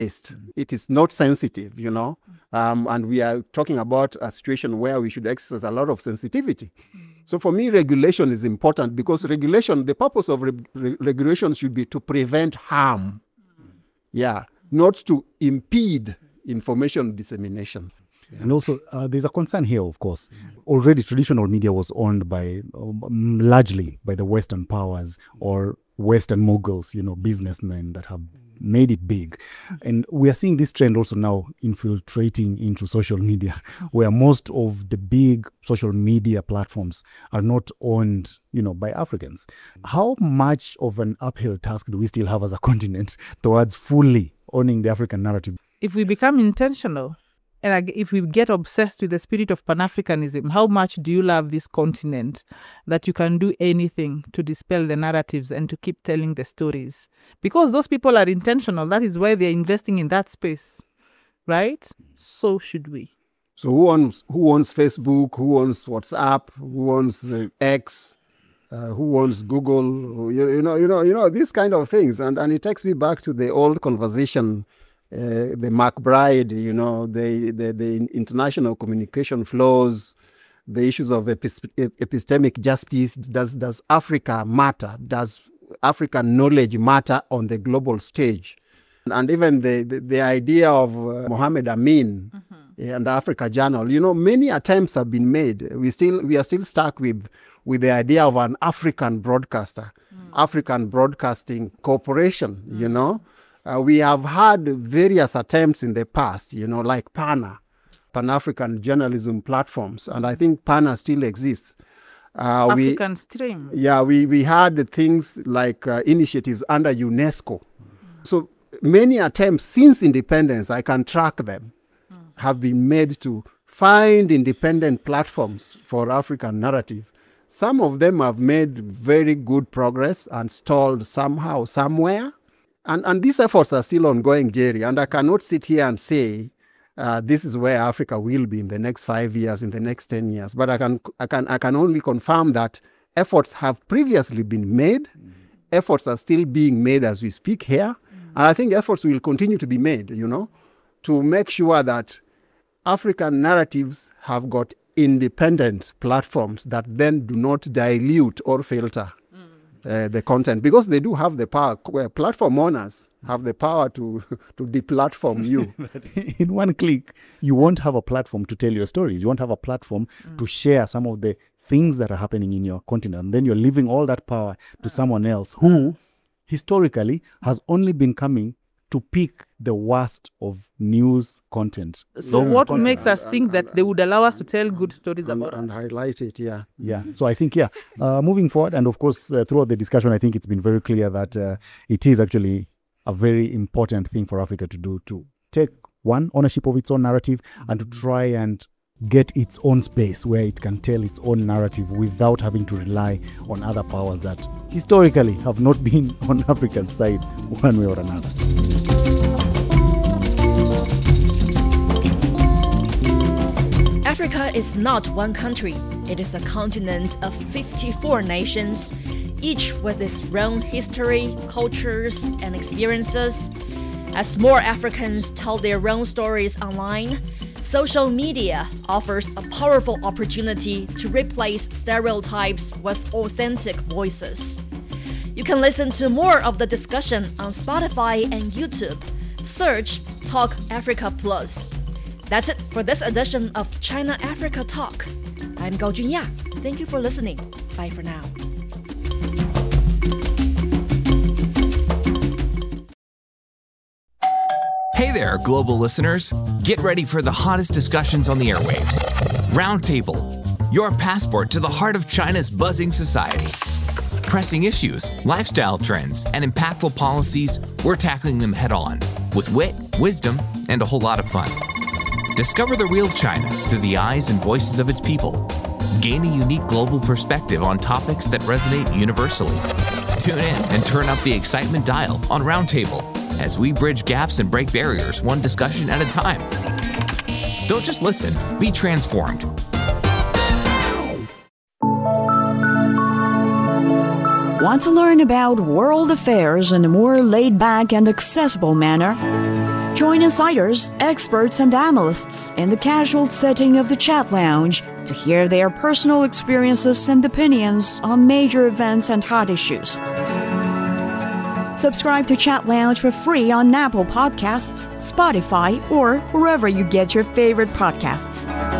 It is not sensitive, and we are talking about a situation where we should exercise a lot of sensitivity. So for me, regulation is important because the purpose of regulation should be to prevent harm. Not to impede information dissemination. And also, there's a concern here, of course. Already, traditional media was owned largely by the Western powers or Western moguls, businessmen that have made it big. And we are seeing this trend also now infiltrating into social media, where most of the big social media platforms are not owned, by Africans. How much of an uphill task do we still have as a continent towards fully owning the African narrative? If we become intentional, and if we get obsessed with the spirit of Pan-Africanism, how much do you love this continent that you can do anything to dispel the narratives and to keep telling the stories? Because those people are intentional. That is why they're investing in that space, right? So should we. So who owns Facebook? Who owns WhatsApp? Who owns X? Who owns Google? These kind of things. And it takes me back to the old conversation. The McBride, the international communication flows, the issues of epistemic justice. Does Africa matter? Does African knowledge matter on the global stage? And even the idea of Mohammed Amin and the Africa Journal. Many attempts have been made. We are still stuck with the idea of an African broadcaster, African Broadcasting Corporation. We have had various attempts in the past, like PANA, Pan-African Journalism Platforms, and I think PANA still exists. African Stream. Yeah, we had things like initiatives under UNESCO. So many attempts since independence, I can track them, have been made to find independent platforms for African narrative. Some of them have made very good progress and stalled somehow, somewhere. And these efforts are still ongoing, Jerry, and I cannot sit here and say this is where Africa will be in the next 5 years, in the next 10 years. But I can only confirm that efforts have previously been made. Efforts are still being made as we speak here. And I think efforts will continue to be made, to make sure that African narratives have got independent platforms that then do not dilute or filter the content, because they do have the power. Platform owners have the power to deplatform you. In one click, you won't have a platform to tell your stories. You won't have a platform to share some of the things that are happening in your continent. And then you're leaving all that power to someone else who historically has only been coming to pick the worst of news content. So what makes us think that they would allow us to tell good stories about and highlight it, Yeah. So I think, moving forward, and of course, throughout the discussion, I think it's been very clear that it is actually a very important thing for Africa to do, to take ownership of its own narrative and to try and get its own space where it can tell its own narrative without having to rely on other powers that historically have not been on Africa's side one way or another. Africa is not one country. It is a continent of 54 nations, each with its own history, cultures, and experiences. As more Africans tell their own stories online, social media offers a powerful opportunity to replace stereotypes with authentic voices. You can listen to more of the discussion on Spotify and YouTube. Search Talk Africa Plus. That's it for this edition of China Africa Talk. I'm Gao Junya. Thank you for listening. Bye for now. Hey there, global listeners. Get ready for the hottest discussions on the airwaves. Roundtable, your passport to the heart of China's buzzing society. Pressing issues, lifestyle trends, and impactful policies, we're tackling them head on with wit, wisdom, and a whole lot of fun. Discover the real China through the eyes and voices of its people. Gain a unique global perspective on topics that resonate universally. Tune in and turn up the excitement dial on Roundtable as we bridge gaps and break barriers one discussion at a time. Don't just listen, be transformed. Want to learn about world affairs in a more laid-back and accessible manner? Join insiders, experts, and analysts in the casual setting of the Chat Lounge to hear their personal experiences and opinions on major events and hot issues. Subscribe to Chat Lounge for free on Apple Podcasts, Spotify, or wherever you get your favorite podcasts.